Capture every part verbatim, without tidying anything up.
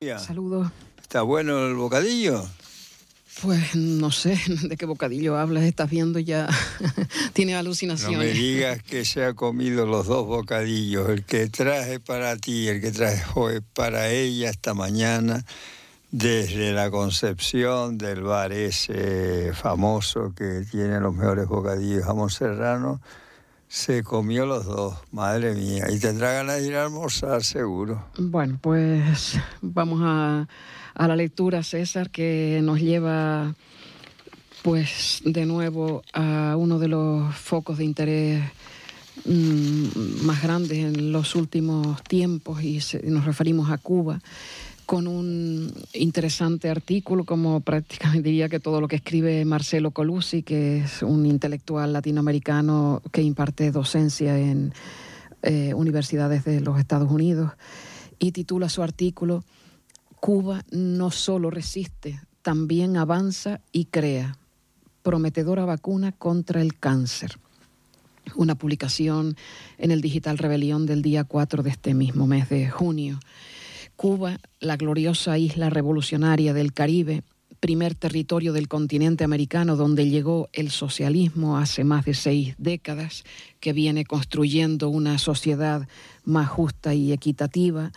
Alicia. Saludos. ¿Está bueno el bocadillo? Pues no sé de qué bocadillo hablas, estás viendo ya, tiene alucinaciones. No me digas que se ha comido los dos bocadillos, el que traje para ti, el que traje hoy para ella esta mañana, desde la Concepción del bar ese famoso que tiene los mejores bocadillos, jamón serrano, se comió los dos, madre mía, y tendrá ganas de ir a almorzar seguro. Bueno, pues vamos a... a la lectura, César, que nos lleva pues de nuevo a uno de los focos de interés mmm, más grandes en los últimos tiempos, y se, nos referimos a Cuba, con un interesante artículo, como prácticamente diría que todo lo que escribe Marcelo Colucci, que es un intelectual latinoamericano que imparte docencia en eh, universidades de los Estados Unidos, y titula su artículo Cuba no solo resiste, también avanza y crea. Prometedora vacuna contra el cáncer. Una publicación en el Digital Rebelión del día cuatro de este mismo mes de junio. Cuba, la gloriosa isla revolucionaria del Caribe, primer territorio del continente americano donde llegó el socialismo hace más de seis décadas, que viene construyendo una sociedad más justa y equitativa,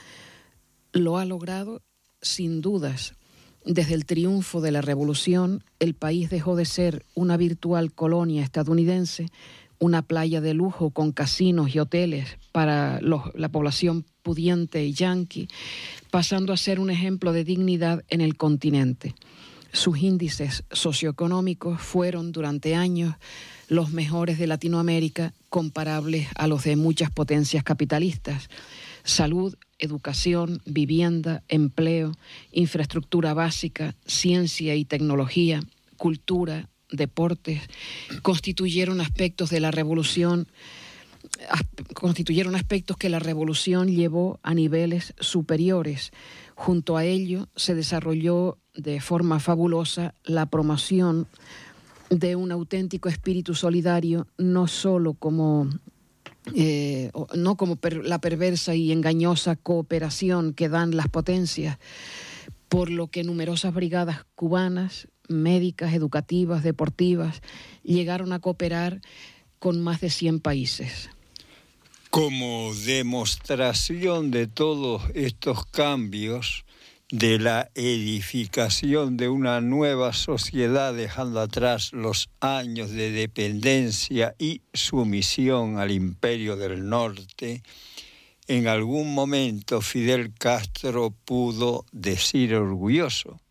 lo ha logrado sin dudas. Desde el triunfo de la revolución, el país dejó de ser una virtual colonia estadounidense, una playa de lujo con casinos y hoteles para los, la población pudiente y yanqui, pasando a ser un ejemplo de dignidad en el continente. Sus índices socioeconómicos fueron durante años los mejores de Latinoamérica, comparables a los de muchas potencias capitalistas. Salud, educación, vivienda, empleo, infraestructura básica, ciencia y tecnología, cultura, deportes, constituyeron aspectos de la revolución, constituyeron aspectos que la revolución llevó a niveles superiores. Junto a ello se desarrolló de forma fabulosa la promoción de un auténtico espíritu solidario, no solo como Eh, no como per, la perversa y engañosa cooperación que dan las potencias, por lo que numerosas brigadas cubanas, médicas, educativas, deportivas, llegaron a cooperar con más de cien países. Como demostración de todos estos cambios, de la edificación de una nueva sociedad, dejando atrás los años de dependencia y sumisión al Imperio del Norte, en algún momento Fidel Castro pudo decir orgulloso,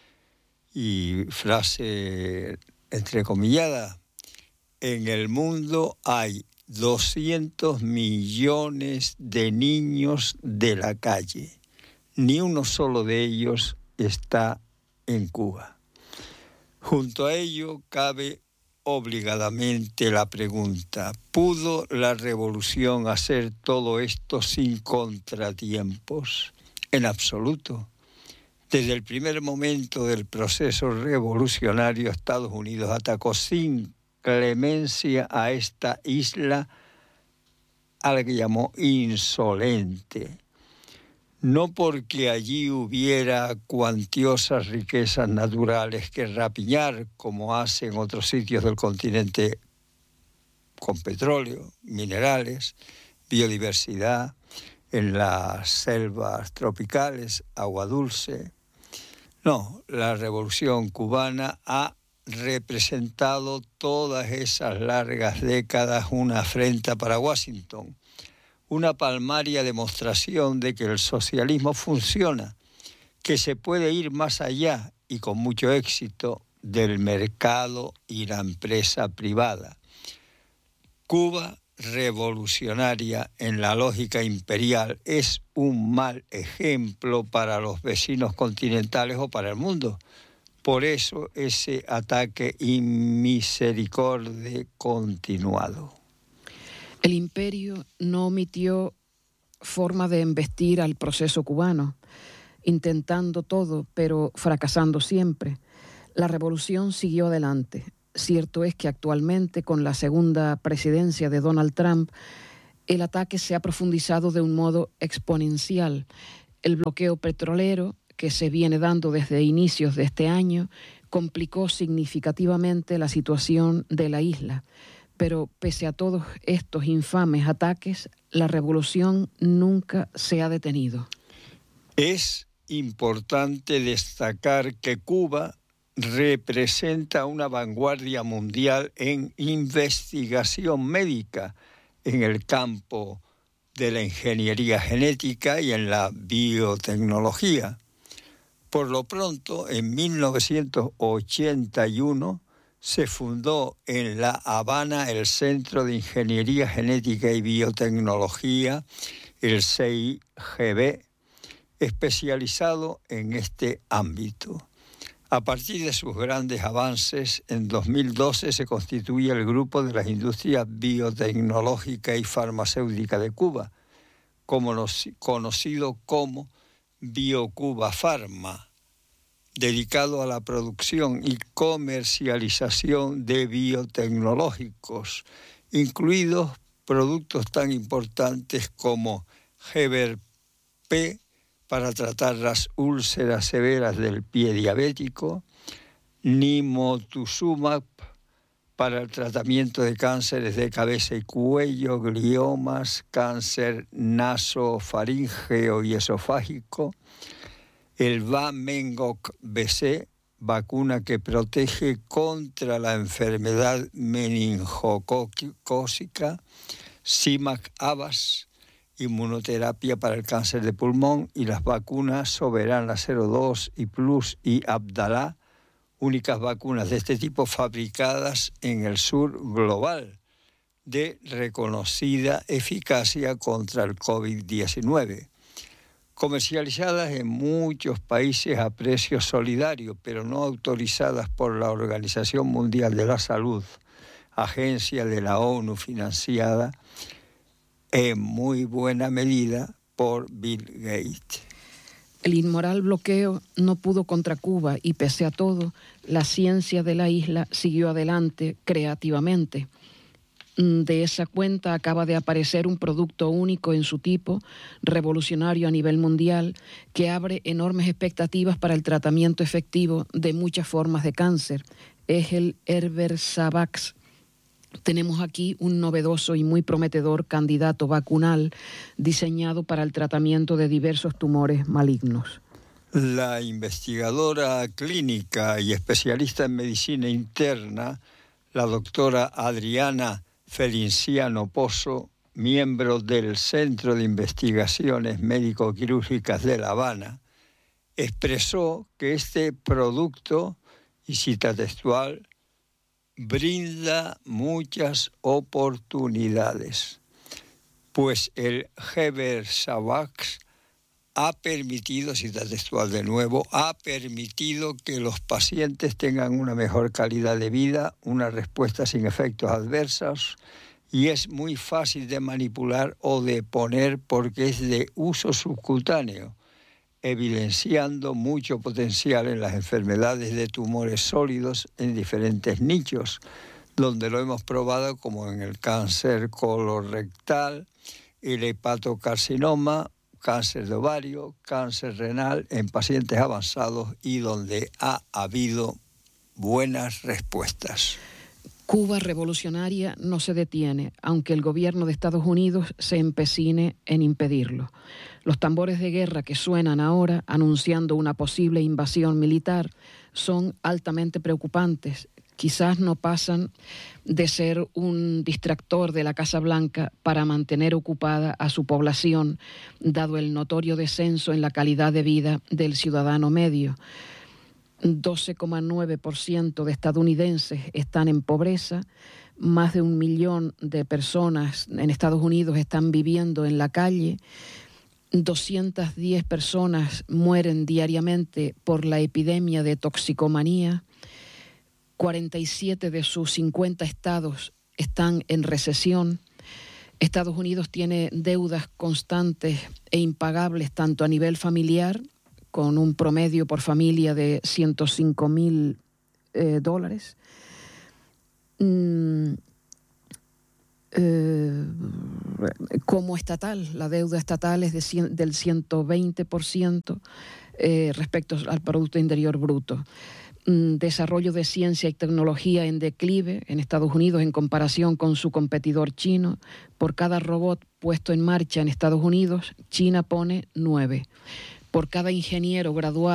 y frase entrecomillada, en el mundo hay doscientos millones de niños de la calle. Ni uno solo de ellos está en Cuba. Junto a ello cabe obligadamente la pregunta, ¿pudo la revolución hacer todo esto sin contratiempos? En absoluto. Desde el primer momento del proceso revolucionario, Estados Unidos atacó sin clemencia a esta isla, a la que llamó insolente. No porque allí hubiera cuantiosas riquezas naturales que rapiñar, como hacen otros sitios del continente, con petróleo, minerales, biodiversidad, en las selvas tropicales, agua dulce. No, la revolución cubana ha representado todas esas largas décadas una afrenta para Washington, una palmaria demostración de que el socialismo funciona, que se puede ir más allá y con mucho éxito del mercado y la empresa privada. Cuba, revolucionaria en la lógica imperial, es un mal ejemplo para los vecinos continentales o para el mundo. Por eso ese ataque inmisericorde continuado. El imperio no omitió forma de embestir al proceso cubano, intentando todo, pero fracasando siempre. La revolución siguió adelante. Cierto es que actualmente, con la segunda presidencia de Donald Trump, el ataque se ha profundizado de un modo exponencial. El bloqueo petrolero, que se viene dando desde inicios de este año complicó significativamente la situación de la isla. Pero pese a todos estos infames ataques, la revolución nunca se ha detenido. Es importante destacar que Cuba representa una vanguardia mundial en investigación médica en el campo de la ingeniería genética y en la biotecnología. Por lo pronto, en mil novecientos ochenta y uno se fundó en La Habana el Centro de Ingeniería Genética y Biotecnología, el C I G B, especializado en este ámbito. A partir de sus grandes avances, en dos mil doce se constituye el Grupo de las Industrias Biotecnológica y Farmacéutica de Cuba, como los, conocido como BioCuba Pharma, dedicado a la producción y comercialización de biotecnológicos, incluidos productos tan importantes como Geber-P, para tratar las úlceras severas del pie diabético, Nimotuzumab para el tratamiento de cánceres de cabeza y cuello, gliomas, cáncer nasofaríngeo y esofágico, el Bamengoc B C, vacuna que protege contra la enfermedad meningocócica, Simac-Avas, inmunoterapia para el cáncer de pulmón, y las vacunas Soberana cero dos y Plus y Abdalá, únicas vacunas de este tipo fabricadas en el sur global, de reconocida eficacia contra el COVID diecinueve, comercializadas en muchos países a precio solidario, pero no autorizadas por la Organización Mundial de la Salud, agencia de la ONU financiada en muy buena medida por Bill Gates. El inmoral bloqueo no pudo contra Cuba y, pese a todo, la ciencia de la isla siguió adelante creativamente. De esa cuenta acaba de aparecer un producto único en su tipo, revolucionario a nivel mundial, que abre enormes expectativas para el tratamiento efectivo de muchas formas de cáncer. Es el Herbesavax. Tenemos aquí un novedoso y muy prometedor candidato vacunal diseñado para el tratamiento de diversos tumores malignos. La investigadora clínica y especialista en medicina interna, la doctora Adriana Feliciano Pozo, miembro del Centro de Investigaciones Médico-Quirúrgicas de La Habana, expresó que este producto, y cita textual, brinda muchas oportunidades, pues el Herbesavax ha permitido, cita textual de nuevo, ha permitido que los pacientes tengan una mejor calidad de vida, una respuesta sin efectos adversos, y es muy fácil de manipular o de poner porque es de uso subcutáneo, evidenciando mucho potencial en las enfermedades de tumores sólidos en diferentes nichos, donde lo hemos probado como en el cáncer colorectal, el hepatocarcinoma, cáncer de ovario, cáncer renal en pacientes avanzados y donde ha habido buenas respuestas. Cuba revolucionaria no se detiene, aunque el gobierno de Estados Unidos se empecine en impedirlo. Los tambores de guerra que suenan ahora, anunciando una posible invasión militar, son altamente preocupantes. Quizás no pasan de ser un distractor de la Casa Blanca para mantener ocupada a su población, dado el notorio descenso en la calidad de vida del ciudadano medio. doce coma nueve por ciento de estadounidenses están en pobreza, más de un millón de personas en Estados Unidos están viviendo en la calle, doscientas diez personas mueren diariamente por la epidemia de toxicomanía, cuarenta y siete de sus cincuenta estados están en recesión. Estados Unidos tiene deudas constantes e impagables tanto a nivel familiar, con un promedio por familia de ciento cinco mil eh, dólares, mm, eh, como estatal. La deuda estatal es de cien, del ciento veinte por ciento eh, respecto al Producto Interior Bruto. Mm, desarrollo de ciencia y tecnología en declive en Estados Unidos en comparación con su competidor chino. Por cada robot puesto en marcha en Estados Unidos, China pone nueve. Por cada ingeniero graduado